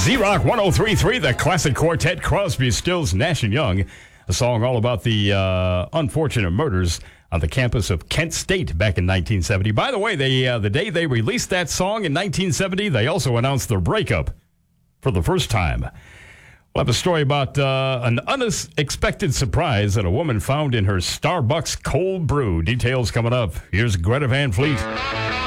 Z-Rock 103.3, the classic quartet, Crosby, Stills, Nash & Young. A song all about the unfortunate murders on the campus of Kent State back in 1970. By the way, the day they released that song in 1970, they also announced their breakup for the first time. We'll have a story about an unexpected surprise that a woman found in her Starbucks cold brew. Details coming up. Here's Greta Van Fleet.